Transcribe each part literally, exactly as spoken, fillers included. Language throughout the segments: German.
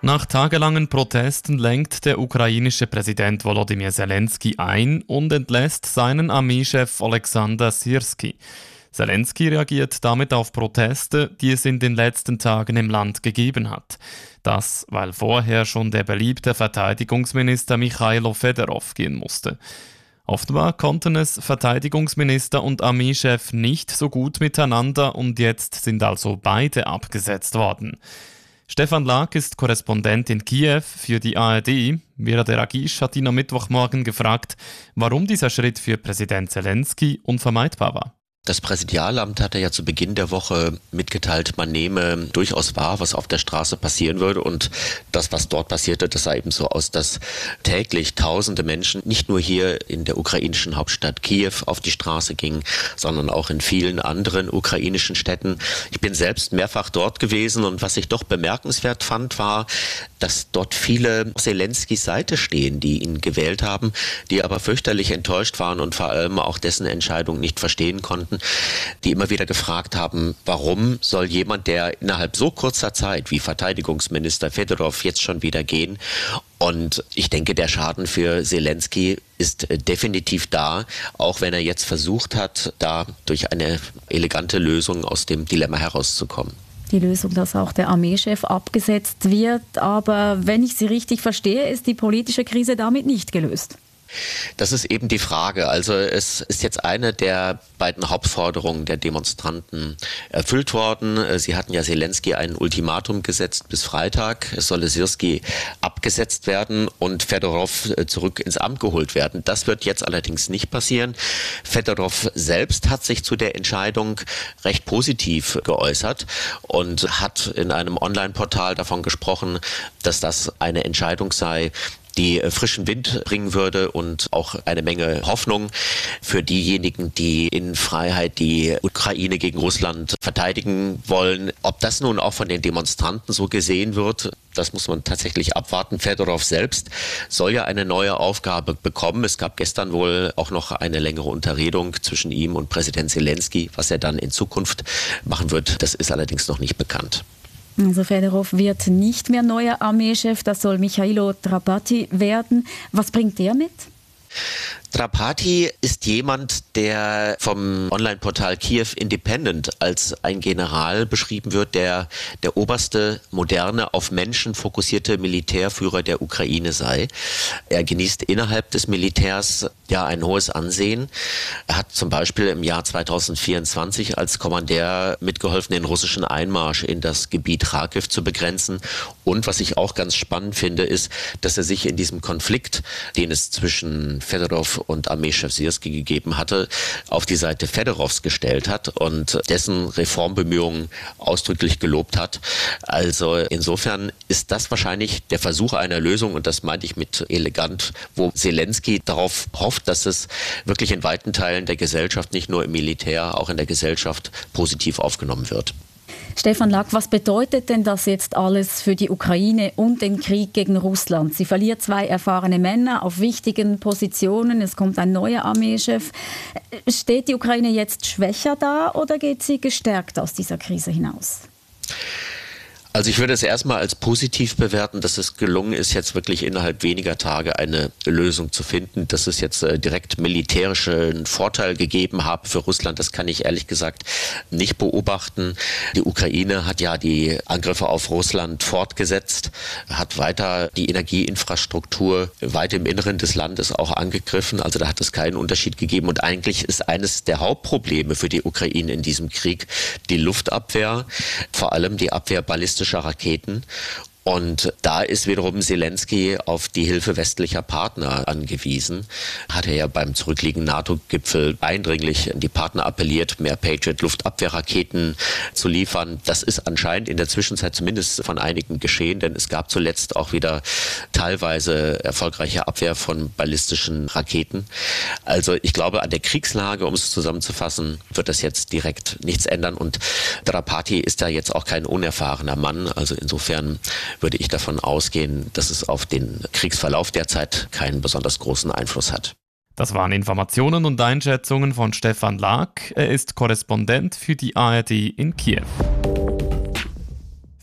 Nach tagelangen Protesten lenkt der ukrainische Präsident Volodymyr Zelensky ein und entlässt seinen Armeechef Oleksandr Syrskyi. Zelensky reagiert damit auf Proteste, die es in den letzten Tagen im Land gegeben hat. Das, weil vorher schon der beliebte Verteidigungsminister Michailo Fedorov gehen musste. Offenbar konnten es Verteidigungsminister und Armeechef nicht so gut miteinander und jetzt sind also beide abgesetzt worden. Stefan Lag ist Korrespondent in Kiew für die A R D. Vera Deragisch hat ihn am Mittwochmorgen gefragt, warum dieser Schritt für Präsident Zelensky unvermeidbar war. Das Präsidialamt hatte ja zu Beginn der Woche mitgeteilt, man nehme durchaus wahr, was auf der Straße passieren würde, und das, was dort passierte, das sah eben so aus, dass täglich tausende Menschen nicht nur hier in der ukrainischen Hauptstadt Kiew auf die Straße gingen, sondern auch in vielen anderen ukrainischen Städten. Ich bin selbst mehrfach dort gewesen und was ich doch bemerkenswert fand, war, dass dort viele auf Zelenskys Seite stehen, die ihn gewählt haben, die aber fürchterlich enttäuscht waren und vor allem auch dessen Entscheidung nicht verstehen konnten, die immer wieder gefragt haben, warum soll jemand, der innerhalb so kurzer Zeit wie Verteidigungsminister Fedorov jetzt schon wieder gehen? Und ich denke, der Schaden für Zelensky ist definitiv da, auch wenn er jetzt versucht hat, da durch eine elegante Lösung aus dem Dilemma herauszukommen. Die Lösung, dass auch der Armeechef abgesetzt wird. Aber wenn ich Sie richtig verstehe, ist die politische Krise damit nicht gelöst. Das ist eben die Frage. Also es ist jetzt eine der beiden Hauptforderungen der Demonstranten erfüllt worden. Sie hatten ja Zelensky ein Ultimatum gesetzt bis Freitag. Es solle Syrskyi abgesetzt werden und Fedorov zurück ins Amt geholt werden. Das wird jetzt allerdings nicht passieren. Fedorov selbst hat sich zu der Entscheidung recht positiv geäußert und hat in einem Online-Portal davon gesprochen, dass das eine Entscheidung sei, die frischen Wind bringen würde und auch eine Menge Hoffnung für diejenigen, die in Freiheit die Ukraine gegen Russland verteidigen wollen. Ob das nun auch von den Demonstranten so gesehen wird, das muss man tatsächlich abwarten. Fedorov selbst soll ja eine neue Aufgabe bekommen. Es gab gestern wohl auch noch eine längere Unterredung zwischen ihm und Präsident Zelensky. Was er dann in Zukunft machen wird, das ist allerdings noch nicht bekannt. Also Fedorov wird nicht mehr neuer Armeechef, das soll Michailo Drapati werden. Was bringt der mit? Drapati ist jemand, der vom Online-Portal Kiew Independent als ein General beschrieben wird, der der oberste, moderne, auf Menschen fokussierte Militärführer der Ukraine sei. Er genießt innerhalb des Militärs ja ein hohes Ansehen. Er hat zum Beispiel im Jahr zweitausendvierundzwanzig als Kommandeur mitgeholfen, den russischen Einmarsch in das Gebiet Kharkiv zu begrenzen. Und was ich auch ganz spannend finde, ist, dass er sich in diesem Konflikt, den es zwischen Fedorov und Armeechef Syrskyi gegeben hatte, auf die Seite Fedorovs gestellt hat und dessen Reformbemühungen ausdrücklich gelobt hat. Also insofern ist das wahrscheinlich der Versuch einer Lösung, und das meinte ich mit elegant, wo Zelensky darauf hofft, dass es wirklich in weiten Teilen der Gesellschaft, nicht nur im Militär, auch in der Gesellschaft positiv aufgenommen wird. Stefan Lag, was bedeutet denn das jetzt alles für die Ukraine und den Krieg gegen Russland? Sie verliert zwei erfahrene Männer auf wichtigen Positionen. Es kommt ein neuer Armeechef. Steht die Ukraine jetzt schwächer da oder geht sie gestärkt aus dieser Krise hinaus? Also ich würde es erstmal als positiv bewerten, dass es gelungen ist, jetzt wirklich innerhalb weniger Tage eine Lösung zu finden. Dass es jetzt äh, direkt militärischen Vorteil gegeben habe für Russland, das kann ich ehrlich gesagt nicht beobachten. Die Ukraine hat ja die Angriffe auf Russland fortgesetzt, hat weiter die Energieinfrastruktur weit im Inneren des Landes auch angegriffen. Also da hat es keinen Unterschied gegeben. Und eigentlich ist eines der Hauptprobleme für die Ukraine in diesem Krieg die Luftabwehr, vor allem die Abwehr ballistischer Raketen. Und da ist wiederum Zelensky auf die Hilfe westlicher Partner angewiesen. Hat er ja beim zurückliegenden NATO-Gipfel eindringlich an die Partner appelliert, mehr Patriot-Luftabwehrraketen zu liefern. Das ist anscheinend in der Zwischenzeit zumindest von einigen geschehen, denn es gab zuletzt auch wieder teilweise erfolgreiche Abwehr von ballistischen Raketen. Also ich glaube, an der Kriegslage, um es zusammenzufassen, wird das jetzt direkt nichts ändern. Und Drapati ist da jetzt auch kein unerfahrener Mann. Also insofern würde ich davon ausgehen, dass es auf den Kriegsverlauf derzeit keinen besonders großen Einfluss hat. Das waren Informationen und Einschätzungen von Stefan Lag. Er ist Korrespondent für die A R D in Kiew.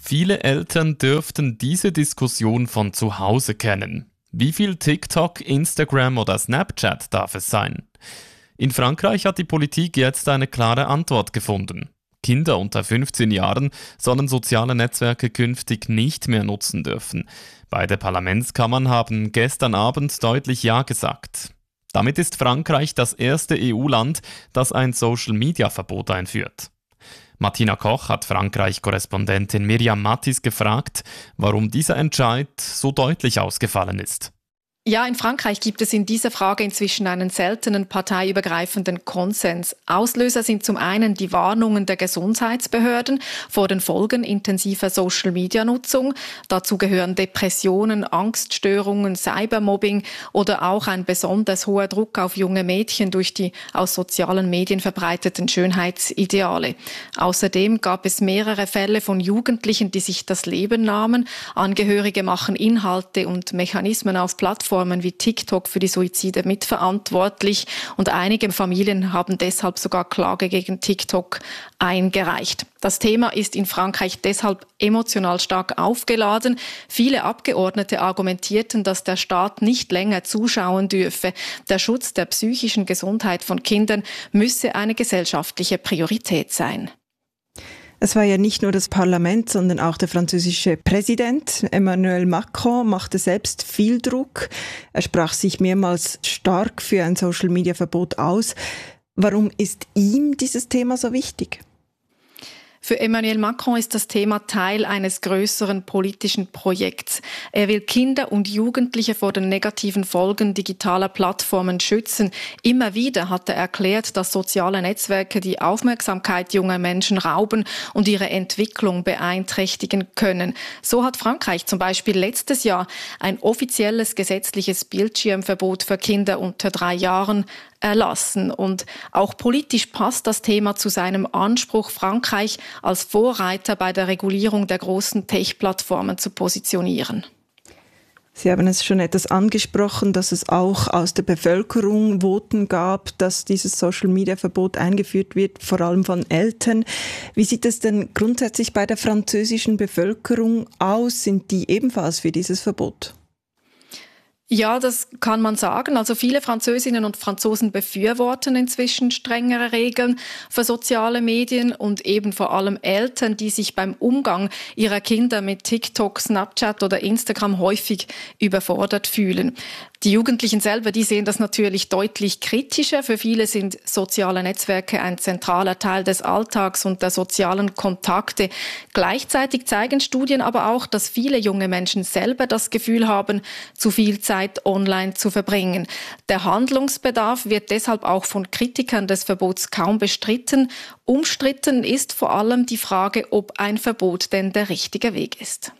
Viele Eltern dürften diese Diskussion von zu Hause kennen. Wie viel TikTok, Instagram oder Snapchat darf es sein? In Frankreich hat die Politik jetzt eine klare Antwort gefunden. Kinder unter fünfzehn Jahren sollen soziale Netzwerke künftig nicht mehr nutzen dürfen. Beide Parlamentskammern haben gestern Abend deutlich Ja gesagt. Damit ist Frankreich das erste E U-Land, das ein Social-Media-Verbot einführt. Martina Koch hat Frankreich-Korrespondentin Miriam Mattis gefragt, warum dieser Entscheid so deutlich ausgefallen ist. Ja, in Frankreich gibt es in dieser Frage inzwischen einen seltenen parteiübergreifenden Konsens. Auslöser sind zum einen die Warnungen der Gesundheitsbehörden vor den Folgen intensiver Social-Media-Nutzung. Dazu gehören Depressionen, Angststörungen, Cybermobbing oder auch ein besonders hoher Druck auf junge Mädchen durch die aus sozialen Medien verbreiteten Schönheitsideale. Außerdem gab es mehrere Fälle von Jugendlichen, die sich das Leben nahmen. Angehörige machen Inhalte und Mechanismen auf Plattformen wie TikTok für die Suizide mitverantwortlich und einige Familien haben deshalb sogar Klage gegen TikTok eingereicht. Das Thema ist in Frankreich deshalb emotional stark aufgeladen. Viele Abgeordnete argumentierten, dass der Staat nicht länger zuschauen dürfe. Der Schutz der psychischen Gesundheit von Kindern müsse eine gesellschaftliche Priorität sein. Es war ja nicht nur das Parlament, sondern auch der französische Präsident Emmanuel Macron machte selbst viel Druck. Er sprach sich mehrmals stark für ein Social-Media-Verbot aus. Warum ist ihm dieses Thema so wichtig? Für Emmanuel Macron ist das Thema Teil eines größeren politischen Projekts. Er will Kinder und Jugendliche vor den negativen Folgen digitaler Plattformen schützen. Immer wieder hat er erklärt, dass soziale Netzwerke die Aufmerksamkeit junger Menschen rauben und ihre Entwicklung beeinträchtigen können. So hat Frankreich zum Beispiel letztes Jahr ein offizielles gesetzliches Bildschirmverbot für Kinder unter drei Jahren erlassen. Und auch politisch passt das Thema zu seinem Anspruch, Frankreich als Vorreiter bei der Regulierung der großen Tech-Plattformen zu positionieren. Sie haben es schon etwas angesprochen, dass es auch aus der Bevölkerung Voten gab, dass dieses Social-Media-Verbot eingeführt wird, vor allem von Eltern. Wie sieht es denn grundsätzlich bei der französischen Bevölkerung aus? Sind die ebenfalls für dieses Verbot? Ja, das kann man sagen. Also viele Französinnen und Franzosen befürworten inzwischen strengere Regeln für soziale Medien und eben vor allem Eltern, die sich beim Umgang ihrer Kinder mit TikTok, Snapchat oder Instagram häufig überfordert fühlen. Die Jugendlichen selber, die sehen das natürlich deutlich kritischer. Für viele sind soziale Netzwerke ein zentraler Teil des Alltags und der sozialen Kontakte. Gleichzeitig zeigen Studien aber auch, dass viele junge Menschen selber das Gefühl haben, zu viel Zeit online zu verbringen. Der Handlungsbedarf wird deshalb auch von Kritikern des Verbots kaum bestritten. Umstritten ist vor allem die Frage, ob ein Verbot denn der richtige Weg ist.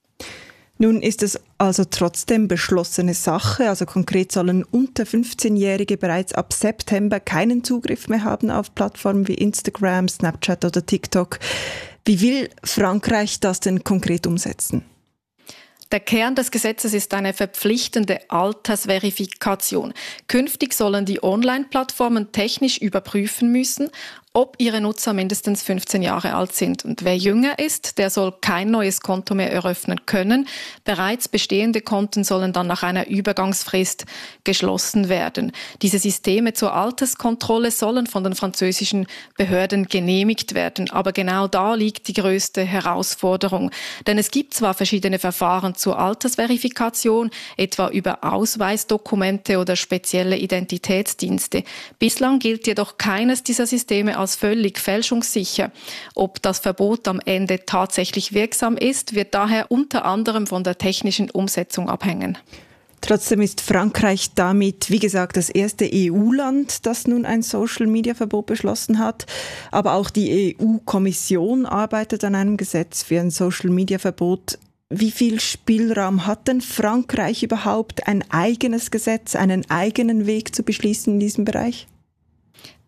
Nun ist es also trotzdem beschlossene Sache. Also konkret sollen unter fünfzehnjährige bereits ab September keinen Zugriff mehr haben auf Plattformen wie Instagram, Snapchat oder TikTok. Wie will Frankreich das denn konkret umsetzen? Der Kern des Gesetzes ist eine verpflichtende Altersverifikation. Künftig sollen die Online-Plattformen technisch überprüfen müssen, ob ihre Nutzer mindestens fünfzehn Jahre alt sind. Und wer jünger ist, der soll kein neues Konto mehr eröffnen können. Bereits bestehende Konten sollen dann nach einer Übergangsfrist geschlossen werden. Diese Systeme zur Alterskontrolle sollen von den französischen Behörden genehmigt werden. Aber genau da liegt die größte Herausforderung. Denn es gibt zwar verschiedene Verfahren zur Altersverifikation, etwa über Ausweisdokumente oder spezielle Identitätsdienste. Bislang gilt jedoch keines dieser Systeme als völlig fälschungssicher. Ob das Verbot am Ende tatsächlich wirksam ist, wird daher unter anderem von der technischen Umsetzung abhängen. Trotzdem ist Frankreich damit, wie gesagt, das erste E U-Land, das nun ein Social-Media-Verbot beschlossen hat. Aber auch die E U-Kommission arbeitet an einem Gesetz für ein Social-Media-Verbot. Wie viel Spielraum hat denn Frankreich überhaupt, ein eigenes Gesetz, einen eigenen Weg zu beschließen in diesem Bereich?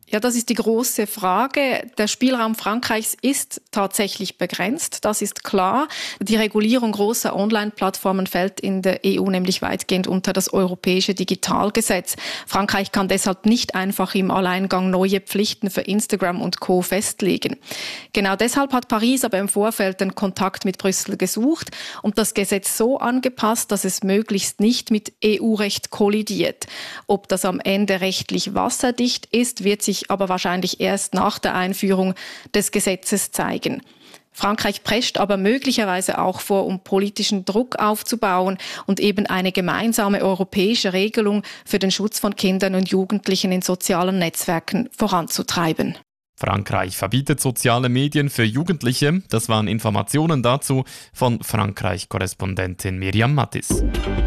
Ja, das ist die große Frage. Der Spielraum Frankreichs ist tatsächlich begrenzt, das ist klar. Die Regulierung großer Online-Plattformen fällt in der E U nämlich weitgehend unter das europäische Digitalgesetz. Frankreich kann deshalb nicht einfach im Alleingang neue Pflichten für Instagram und Co. festlegen. Genau deshalb hat Paris aber im Vorfeld den Kontakt mit Brüssel gesucht und das Gesetz so angepasst, dass es möglichst nicht mit E U-Recht kollidiert. Ob das am Ende rechtlich wasserdicht ist, wird sich aber wahrscheinlich erst nach der Einführung des Gesetzes zeigen. Frankreich prescht aber möglicherweise auch vor, um politischen Druck aufzubauen und eben eine gemeinsame europäische Regelung für den Schutz von Kindern und Jugendlichen in sozialen Netzwerken voranzutreiben. Frankreich verbietet soziale Medien für Jugendliche. Das waren Informationen dazu von Frankreich-Korrespondentin Miriam Mattis.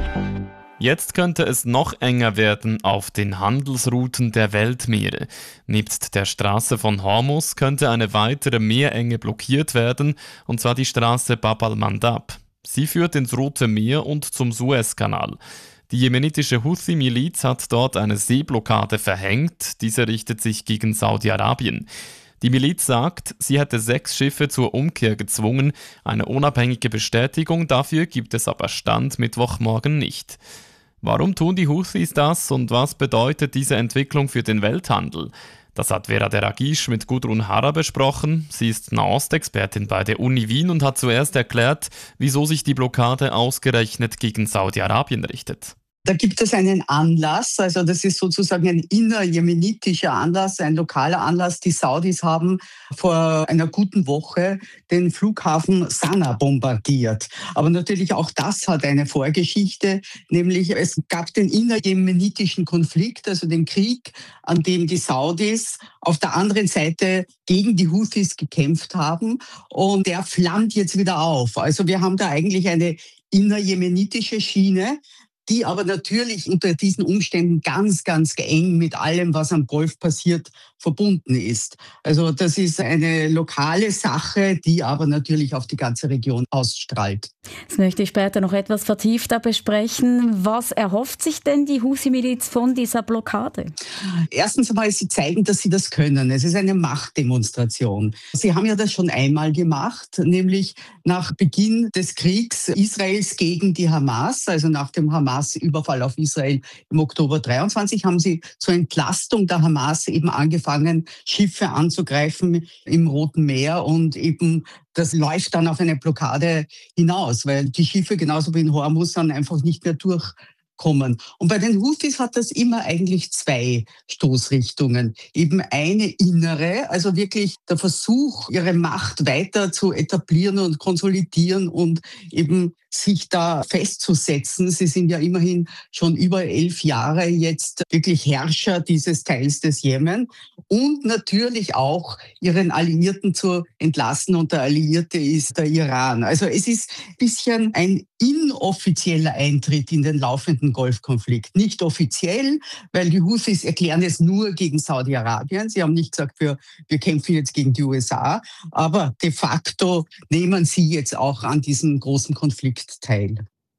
Jetzt könnte es noch enger werden auf den Handelsrouten der Weltmeere. Nebst der Straße von Hormuz könnte eine weitere Meerenge blockiert werden, und zwar die Straße Bab al-Mandab. Sie führt ins Rote Meer und zum Suezkanal. Die jemenitische Houthi-Miliz hat dort eine Seeblockade verhängt. Diese richtet sich gegen Saudi-Arabien. Die Miliz sagt, sie hätte sechs Schiffe zur Umkehr gezwungen. Eine unabhängige Bestätigung dafür gibt es aber Stand Mittwochmorgen nicht. Warum tun die Houthis das und was bedeutet diese Entwicklung für den Welthandel? Das hat Vera Deragisch mit Gudrun Harrer besprochen. Sie ist Nahostexpertin bei der Uni Wien und hat zuerst erklärt, wieso sich die Blockade ausgerechnet gegen Saudi-Arabien richtet. Da gibt es einen Anlass, also das ist sozusagen ein innerjemenitischer Anlass, ein lokaler Anlass. Die Saudis haben vor einer guten Woche den Flughafen Sanaa bombardiert. Aber natürlich auch das hat eine Vorgeschichte, nämlich es gab den innerjemenitischen Konflikt, also den Krieg, an dem die Saudis auf der anderen Seite gegen die Houthis gekämpft haben, und der flammt jetzt wieder auf. Also wir haben da eigentlich eine innerjemenitische Schiene, die aber natürlich unter diesen Umständen ganz, ganz eng mit allem, was am Golf passiert, verbunden ist. Also das ist eine lokale Sache, die aber natürlich auf die ganze Region ausstrahlt. Das möchte ich später noch etwas vertiefter besprechen. Was erhofft sich denn die Houthi-Miliz von dieser Blockade? Erstens einmal, sie zeigen, dass sie das können. Es ist eine Machtdemonstration. Sie haben ja das schon einmal gemacht, nämlich nach Beginn des Kriegs Israels gegen die Hamas, also nach dem Hamas-Überfall auf Israel im Oktober dreiundzwanzig, haben sie zur Entlastung der Hamas eben angefangen, Schiffe anzugreifen im Roten Meer, und eben das läuft dann auf eine Blockade hinaus, weil die Schiffe genauso wie in Hormuz dann einfach nicht mehr durchkommen. Und bei den Houthis hat das immer eigentlich zwei Stoßrichtungen. Eben eine innere, also wirklich der Versuch, ihre Macht weiter zu etablieren und konsolidieren und eben sich da festzusetzen. Sie sind ja immerhin schon über elf Jahre jetzt wirklich Herrscher dieses Teils des Jemen, und natürlich auch ihren Alliierten zu entlassen, und der Alliierte ist der Iran. Also es ist ein bisschen ein inoffizieller Eintritt in den laufenden Golfkonflikt. Nicht offiziell, weil die Houthis erklären es nur gegen Saudi-Arabien. Sie haben nicht gesagt, wir, wir kämpfen jetzt gegen die U S A, aber de facto nehmen sie jetzt auch an diesem großen Konflikt teil.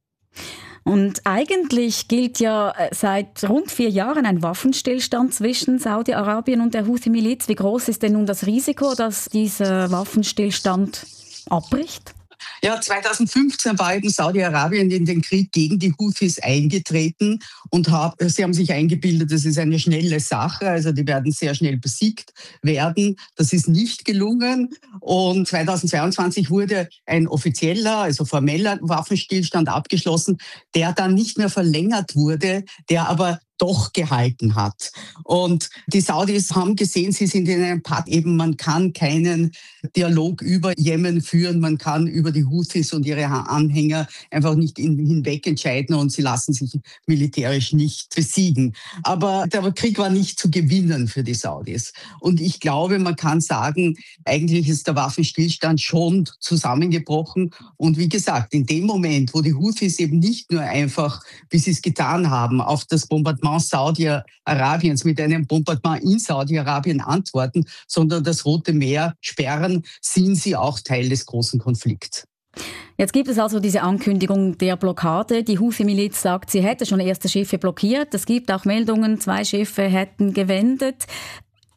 Und eigentlich gilt ja seit rund vier Jahren ein Waffenstillstand zwischen Saudi-Arabien und der Houthi-Miliz. Wie groß ist denn nun das Risiko, dass dieser Waffenstillstand abbricht? Ja, zweitausendfünfzehn war eben Saudi-Arabien in den Krieg gegen die Houthis eingetreten und hab, sie haben sich eingebildet, das ist eine schnelle Sache, also die werden sehr schnell besiegt werden. Das ist nicht gelungen, und zweitausendzweiundzwanzig wurde ein offizieller, also formeller Waffenstillstand abgeschlossen, der dann nicht mehr verlängert wurde, der aber doch gehalten hat. Und die Saudis haben gesehen, sie sind in einem Pakt, eben man kann keinen Dialog über Jemen führen, man kann über die Houthis und ihre Anhänger einfach nicht hinweg entscheiden, und sie lassen sich militärisch nicht besiegen. Aber der Krieg war nicht zu gewinnen für die Saudis. Und ich glaube, man kann sagen, eigentlich ist der Waffenstillstand schon zusammengebrochen. Und wie gesagt, in dem Moment, wo die Houthis eben nicht nur einfach, wie sie es getan haben, auf das Bombardement Saudi-Arabiens mit einem Bombardement in Saudi-Arabien antworten, sondern das Rote Meer sperren, sind sie auch Teil des großen Konflikts. Jetzt gibt es also diese Ankündigung der Blockade. Die Houthi-Miliz sagt, sie hätte schon erste Schiffe blockiert. Es gibt auch Meldungen, zwei Schiffe hätten gewendet.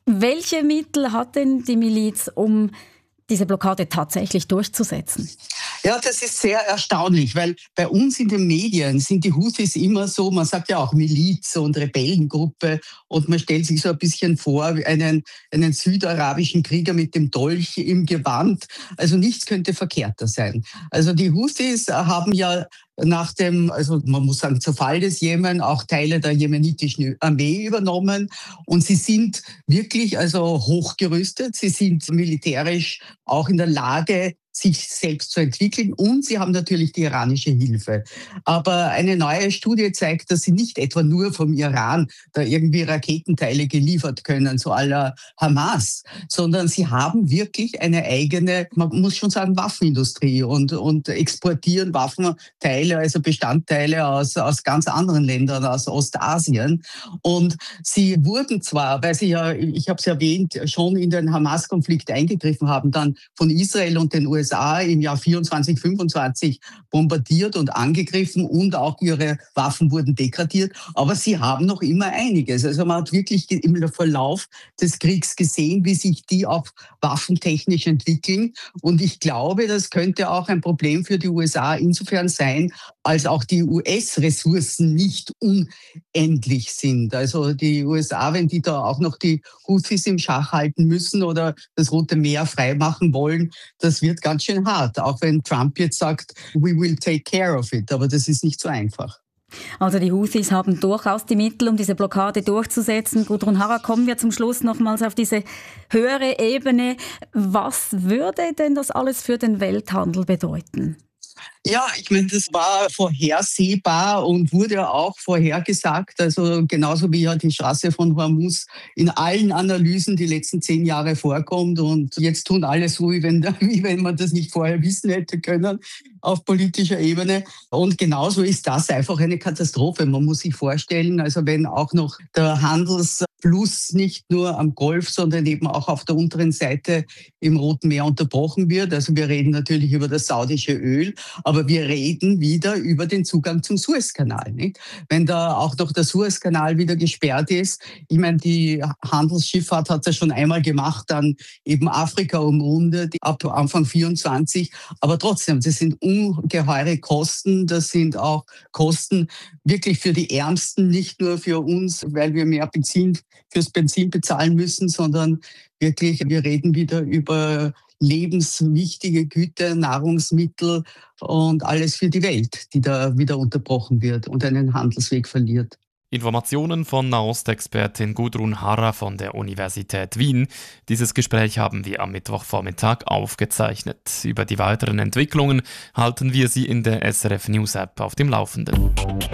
Welche Mittel hat denn die Miliz, um diese Blockade tatsächlich durchzusetzen? Ja, das ist sehr erstaunlich, weil bei uns in den Medien sind die Houthis immer so, man sagt ja auch Miliz und Rebellengruppe und man stellt sich so ein bisschen vor, einen, einen südarabischen Krieger mit dem Dolch im Gewand. Also nichts könnte verkehrter sein. Also die Houthis haben ja nach dem, also man muss sagen, Zerfall des Jemen auch Teile der jemenitischen Armee übernommen und sie sind wirklich also hochgerüstet, sie sind militärisch auch in der Lage, sich selbst zu entwickeln und sie haben natürlich die iranische Hilfe. Aber eine neue Studie zeigt, dass sie nicht etwa nur vom Iran da irgendwie Raketenteile geliefert können, so à la Hamas, sondern sie haben wirklich eine eigene, man muss schon sagen, Waffenindustrie und, und exportieren Waffenteile, also Bestandteile aus, aus ganz anderen Ländern, aus Ostasien. Und sie wurden zwar, weil sie ja, ich habe es erwähnt, schon in den Hamas-Konflikt eingegriffen haben, dann von Israel und den U S A im Jahr vierundzwanzig, fünfundzwanzig bombardiert und angegriffen und auch ihre Waffen wurden degradiert. Aber sie haben noch immer einiges. Also man hat wirklich im Verlauf des Kriegs gesehen, wie sich die auch waffentechnisch entwickeln. Und ich glaube, das könnte auch ein Problem für die U S A insofern sein, als auch die U S-Ressourcen nicht unendlich sind. Also die U S A, wenn die da auch noch die Houthis im Schach halten müssen oder das Rote Meer freimachen wollen, das wird ganz schön hart. Auch wenn Trump jetzt sagt, we will take care of it. Aber das ist nicht so einfach. Also die Houthis haben durchaus die Mittel, um diese Blockade durchzusetzen. Gudrun Harra, kommen wir zum Schluss nochmals auf diese höhere Ebene. Was würde denn das alles für den Welthandel bedeuten? Ja, ich meine, das war vorhersehbar und wurde auch vorhergesagt. Also genauso wie ja die Straße von Hormuz in allen Analysen die letzten zehn Jahre vorkommt. Und jetzt tun alle so, wie wenn, wie wenn man das nicht vorher wissen hätte können auf politischer Ebene. Und genauso ist das einfach eine Katastrophe. Man muss sich vorstellen, also wenn auch noch der Handelsfluss nicht nur am Golf, sondern eben auch auf der unteren Seite im Roten Meer unterbrochen wird. Also wir reden natürlich über das saudische Öl, aber wir reden wieder über den Zugang zum Suezkanal. Nicht? Wenn da auch noch der Suezkanal wieder gesperrt ist, ich meine, die Handelsschifffahrt hat das schon einmal gemacht, dann eben Afrika umrundet, ab Anfang vierundzwanzig. Aber trotzdem, das sind ungeheure Kosten, das sind auch Kosten wirklich für die Ärmsten, nicht nur für uns, weil wir mehr Benzin fürs Benzin bezahlen müssen, sondern wirklich, wir reden wieder über lebenswichtige Güter, Nahrungsmittel und alles für die Welt, die da wieder unterbrochen wird und einen Handelsweg verliert. Informationen von Nahostexpertin Gudrun Harra von der Universität Wien. Dieses Gespräch haben wir am Mittwochvormittag aufgezeichnet. Über die weiteren Entwicklungen halten wir Sie in der S R F News App auf dem Laufenden.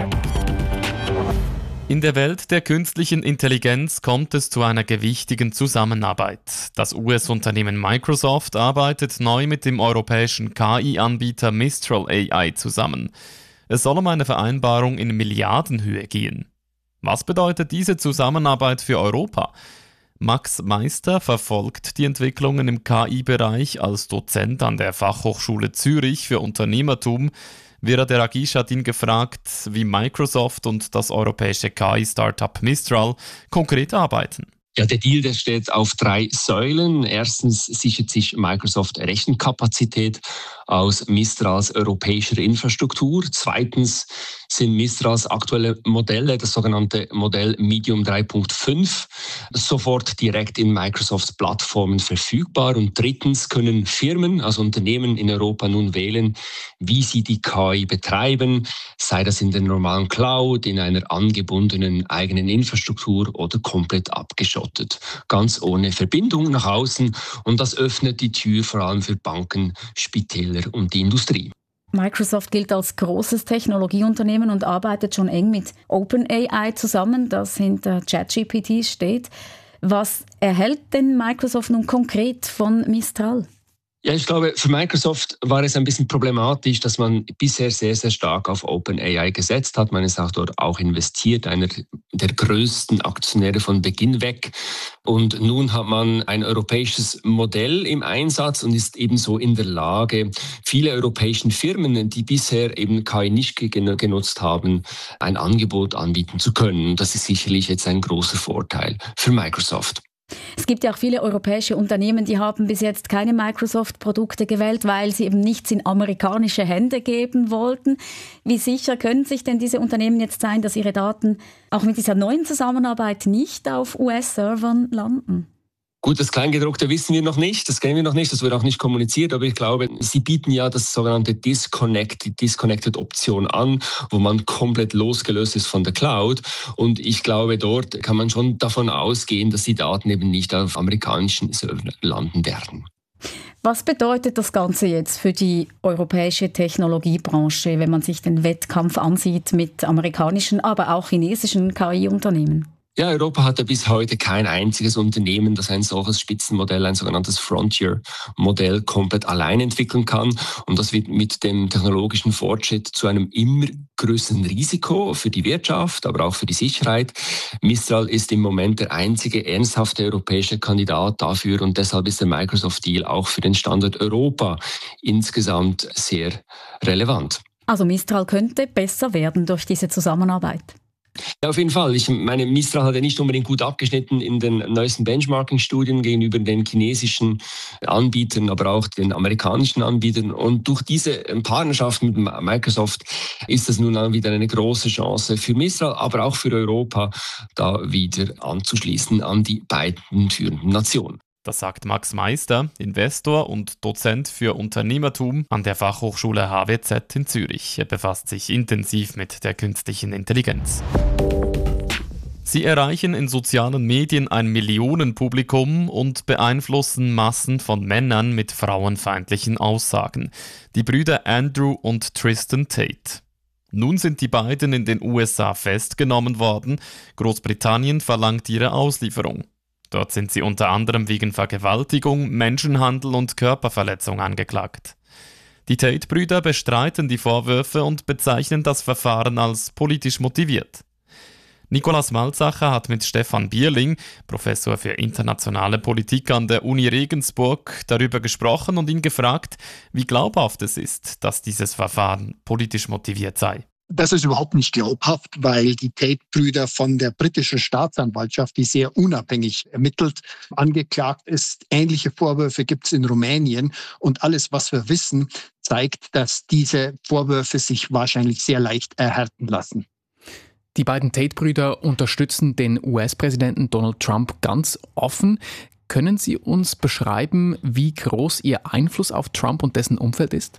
In der Welt der künstlichen Intelligenz kommt es zu einer gewichtigen Zusammenarbeit. Das U S-Unternehmen Microsoft arbeitet neu mit dem europäischen K I-Anbieter Mistral A I zusammen. Es soll um eine Vereinbarung in Milliardenhöhe gehen. Was bedeutet diese Zusammenarbeit für Europa? Max Meister verfolgt die Entwicklungen im K I-Bereich als Dozent an der Fachhochschule Zürich für Unternehmertum. Vera Deragisch hat ihn gefragt, wie Microsoft und das europäische K I-Startup Mistral konkret arbeiten. Ja, der Deal, der steht auf drei Säulen. Erstens sichert sich Microsoft Rechenkapazität aus Mistrals europäischer Infrastruktur. Zweitens sind Mistrals aktuelle Modelle, das sogenannte Modell Medium drei Punkt fünf, sofort direkt in Microsofts Plattformen verfügbar. Und drittens können Firmen, also Unternehmen in Europa nun wählen, wie sie die K I betreiben, sei das in der normalen Cloud, in einer angebundenen eigenen Infrastruktur oder komplett abgeschottet. Ganz ohne Verbindung nach außen. Und das öffnet die Tür vor allem für Banken, Spitäler und die Industrie. Microsoft gilt als großes Technologieunternehmen und arbeitet schon eng mit OpenAI zusammen, das hinter ChatGPT steht. Was erhält denn Microsoft nun konkret von Mistral? Ja, ich glaube, für Microsoft war es ein bisschen problematisch, dass man bisher sehr, sehr stark auf OpenAI gesetzt hat. Man ist auch dort auch investiert, einer der größten Aktionäre von Beginn weg. Und nun hat man ein europäisches Modell im Einsatz und ist ebenso in der Lage, viele europäischen Firmen, die bisher eben K I nicht genutzt haben, ein Angebot anbieten zu können. Das ist sicherlich jetzt ein großer Vorteil für Microsoft. Es gibt ja auch viele europäische Unternehmen, die haben bis jetzt keine Microsoft-Produkte gewählt, weil sie eben nichts in amerikanische Hände geben wollten. Wie sicher können sich denn diese Unternehmen jetzt sein, dass ihre Daten auch mit dieser neuen Zusammenarbeit nicht auf U S-Servern landen? Gut, das Kleingedruckte wissen wir noch nicht, das kennen wir noch nicht, das wird auch nicht kommuniziert, aber ich glaube, sie bieten ja das sogenannte Disconnect, die Disconnected-Option an, wo man komplett losgelöst ist von der Cloud. Und ich glaube, dort kann man schon davon ausgehen, dass die Daten eben nicht auf amerikanischen Servern landen werden. Was bedeutet das Ganze jetzt für die europäische Technologiebranche, wenn man sich den Wettkampf ansieht mit amerikanischen, aber auch chinesischen K I-Unternehmen? Ja, Europa hatte bis heute kein einziges Unternehmen, das ein solches Spitzenmodell, ein sogenanntes Frontier-Modell komplett allein entwickeln kann. Und das wird mit dem technologischen Fortschritt zu einem immer größeren Risiko für die Wirtschaft, aber auch für die Sicherheit. Mistral ist im Moment der einzige ernsthafte europäische Kandidat dafür und deshalb ist der Microsoft-Deal auch für den Standort Europa insgesamt sehr relevant. Also Mistral könnte besser werden durch diese Zusammenarbeit. Ja, auf jeden Fall. Ich meine, Mistral hat ja nicht unbedingt gut abgeschnitten in den neuesten Benchmarking-Studien gegenüber den chinesischen Anbietern, aber auch den amerikanischen Anbietern. Und durch diese Partnerschaft mit Microsoft ist das nun wieder eine große Chance für Mistral, aber auch für Europa, da wieder anzuschließen an die beiden führenden Nationen. Das sagt Max Meister, Investor und Dozent für Unternehmertum an der Fachhochschule H W Z in Zürich. Er befasst sich intensiv mit der künstlichen Intelligenz. Sie erreichen in sozialen Medien ein Millionenpublikum und beeinflussen Massen von Männern mit frauenfeindlichen Aussagen. Die Brüder Andrew und Tristan Tate. Nun sind die beiden in den U S A festgenommen worden. Großbritannien verlangt ihre Auslieferung. Dort sind sie unter anderem wegen Vergewaltigung, Menschenhandel und Körperverletzung angeklagt. Die Tate-Brüder bestreiten die Vorwürfe und bezeichnen das Verfahren als politisch motiviert. Nikolaus Malzacher hat mit Stefan Bierling, Professor für internationale Politik an der Uni Regensburg, darüber gesprochen und ihn gefragt, wie glaubhaft es ist, dass dieses Verfahren politisch motiviert sei. Das ist überhaupt nicht glaubhaft, weil die Tate-Brüder von der britischen Staatsanwaltschaft, die sehr unabhängig ermittelt, angeklagt ist. Ähnliche Vorwürfe gibt es in Rumänien. Und alles, was wir wissen, zeigt, dass diese Vorwürfe sich wahrscheinlich sehr leicht erhärten lassen. Die beiden Tate-Brüder unterstützen den U S-Präsidenten Donald Trump ganz offen. Können Sie uns beschreiben, wie groß Ihr Einfluss auf Trump und dessen Umfeld ist?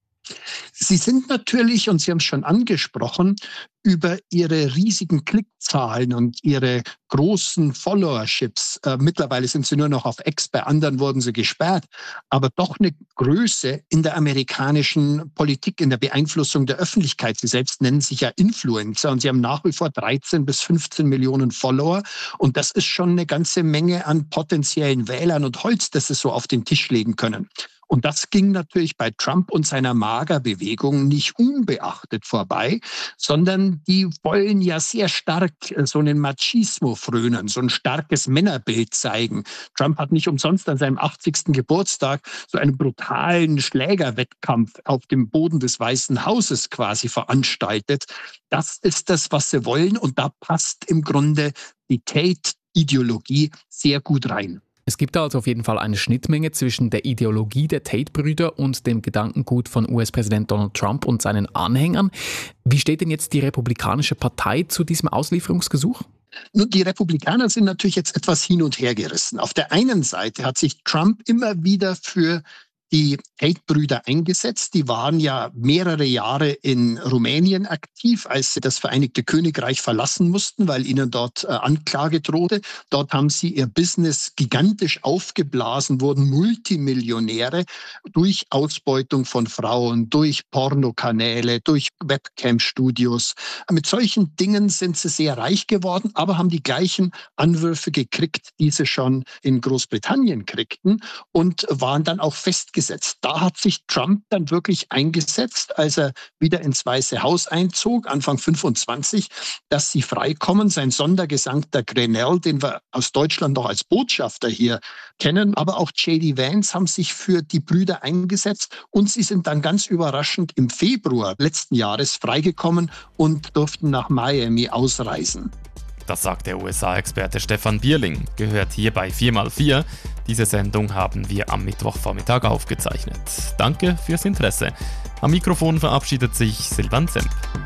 Sie sind natürlich, und Sie haben es schon angesprochen, über ihre riesigen Klickzahlen und ihre großen Followerships, äh, mittlerweile sind sie nur noch auf X, bei anderen wurden sie gesperrt, aber doch eine Größe in der amerikanischen Politik, in der Beeinflussung der Öffentlichkeit. Sie selbst nennen sich ja Influencer und sie haben nach wie vor dreizehn bis fünfzehn Millionen Follower und das ist schon eine ganze Menge an potenziellen Wählern und Holz, das sie so auf den Tisch legen können. Und das ging natürlich bei Trump und seiner Magerbewegung nicht unbeachtet vorbei, sondern die wollen ja sehr stark so einen Machismo frönen, so ein starkes Männerbild zeigen. Trump hat nicht umsonst an seinem achtzigsten Geburtstag so einen brutalen Schlägerwettkampf auf dem Boden des Weißen Hauses quasi veranstaltet. Das ist das, was sie wollen und da passt im Grunde die Tate-Ideologie sehr gut rein. Es gibt da also auf jeden Fall eine Schnittmenge zwischen der Ideologie der Tate-Brüder und dem Gedankengut von U S-Präsident Donald Trump und seinen Anhängern. Wie steht denn jetzt die Republikanische Partei zu diesem Auslieferungsgesuch? Nun, die Republikaner sind natürlich jetzt etwas hin und her gerissen. Auf der einen Seite hat sich Trump immer wieder für die Tate-Brüder eingesetzt. Die waren ja mehrere Jahre in Rumänien aktiv, als sie das Vereinigte Königreich verlassen mussten, weil ihnen dort äh, Anklage drohte. Dort haben sie ihr Business gigantisch aufgeblasen, wurden Multimillionäre durch Ausbeutung von Frauen, durch Pornokanäle, durch Webcam-Studios. Mit solchen Dingen sind sie sehr reich geworden, aber haben die gleichen Anwürfe gekriegt, die sie schon in Großbritannien kriegten und waren dann auch festgesetzt. Da hat sich Trump dann wirklich eingesetzt, als er wieder ins Weiße Haus einzog, Anfang fünfundzwanzig, dass sie freikommen. Sein Sondergesandter Grenell, den wir aus Deutschland noch als Botschafter hier kennen, aber auch J D Vance haben sich für die Brüder eingesetzt und sie sind dann ganz überraschend im Februar letzten Jahres freigekommen und durften nach Miami ausreisen. Das sagt der U S A-Experte Stefan Bierling, gehört hier bei vier mal vier. Diese Sendung haben wir am Mittwochvormittag aufgezeichnet. Danke fürs Interesse. Am Mikrofon verabschiedet sich Silvan Zemp.